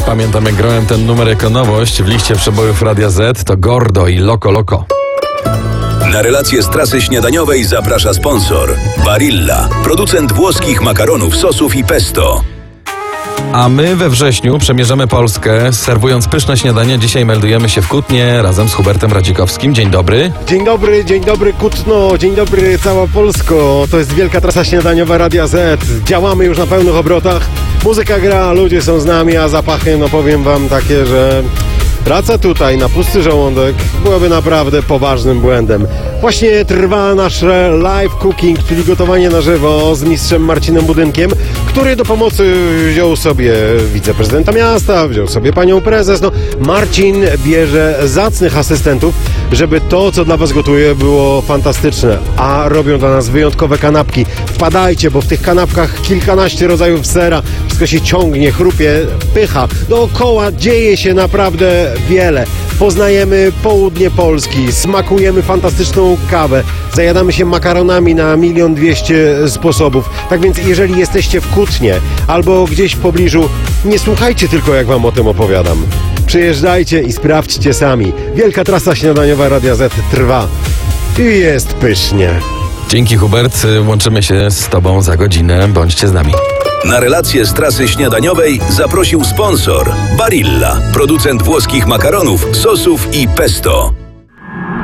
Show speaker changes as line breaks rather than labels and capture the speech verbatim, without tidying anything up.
Pamiętam, jak grałem ten numer jako nowość w liście przebojów Radia Z, to Gordo i Loco Loco.
Na relacje z trasy śniadaniowej zaprasza sponsor Barilla, producent włoskich makaronów, sosów i pesto.
A my we wrześniu przemierzamy Polskę, serwując pyszne śniadanie. Dzisiaj meldujemy się w Kutnie razem z Hubertem Radzikowskim. Dzień dobry.
Dzień dobry, dzień dobry Kutno, dzień dobry cała Polsko. To jest wielka trasa śniadaniowa Radia Z. Działamy już na pełnych obrotach. Muzyka gra, ludzie są z nami, a zapachy, no powiem wam takie, że praca tutaj na pusty żołądek byłaby naprawdę poważnym błędem. Właśnie trwa nasze live cooking, czyli gotowanie na żywo z mistrzem Marcinem Budynkiem, który do pomocy wziął sobie wiceprezydenta miasta, wziął sobie panią prezes. No, Marcin bierze zacnych asystentów, żeby to, co dla was gotuje, było fantastyczne. A robią dla nas wyjątkowe kanapki. Wpadajcie, bo w tych kanapkach kilkanaście rodzajów sera, wszystko się ciągnie, chrupie, pycha. Dookoła dzieje się naprawdę wiele. Poznajemy południe Polski, smakujemy fantastyczną kawę, zajadamy się makaronami na milion dwieście sposobów. Tak więc jeżeli jesteście w Kutnie albo gdzieś w pobliżu, nie słuchajcie tylko, jak wam o tym opowiadam. Przyjeżdżajcie i sprawdźcie sami. Wielka trasa śniadaniowa Radia Z trwa i jest pysznie.
Dzięki, Hubert. Łączymy się z tobą za godzinę. Bądźcie z nami.
Na relacje z trasy śniadaniowej zaprosił sponsor Barilla, producent włoskich makaronów, sosów i pesto.